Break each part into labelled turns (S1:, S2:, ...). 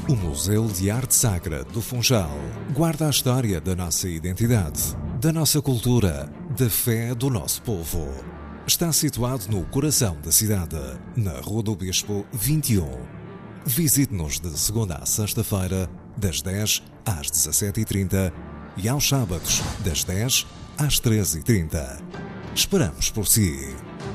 S1: O Museu de Arte Sacra do Funchal guarda a história da nossa identidade, da nossa cultura, da fé do nosso povo. Está situado no coração da cidade, na Rua do Bispo 21. Visite-nos de segunda a sexta-feira, das 10 às 17h30 e aos sábados, das 10 às 13h30. Esperamos por si.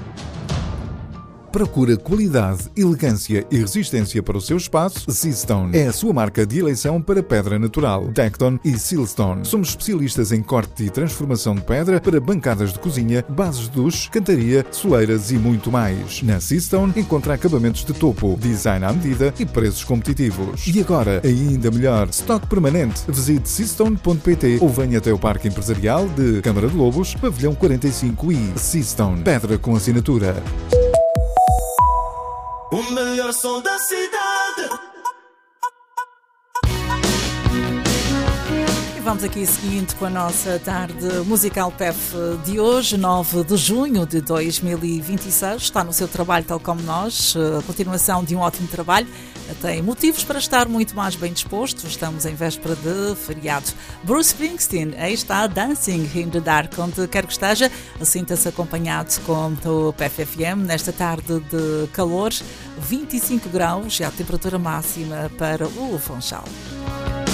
S2: Procura qualidade, elegância e resistência para o seu espaço? Seastone é a sua marca de eleição para pedra natural. Tecton e Sealstone. Somos especialistas em corte e transformação de pedra para bancadas de cozinha, bases de duche, cantaria, soleiras e muito mais. Na Seastone encontra acabamentos de topo, design à medida e preços competitivos. E agora, ainda melhor, estoque permanente. Visite seastone.pt ou venha até o Parque Empresarial de Câmara de Lobos, Pavilhão 45 e Seastone. Pedra com assinatura.
S3: O melhor som da cidade.
S4: E vamos aqui seguindo com a nossa tarde musical PEF de hoje, 9 de junho de 2026. Está no seu trabalho tal como nós, a continuação de um ótimo trabalho. Tem motivos para estar muito mais bem disposto. Estamos em véspera de feriado. Bruce Springsteen, aí está, Dancing in the Dark, onde quer que esteja, sinta-se acompanhado com o PFFM nesta tarde de calor, 25 graus, e a temperatura máxima para o Funchal.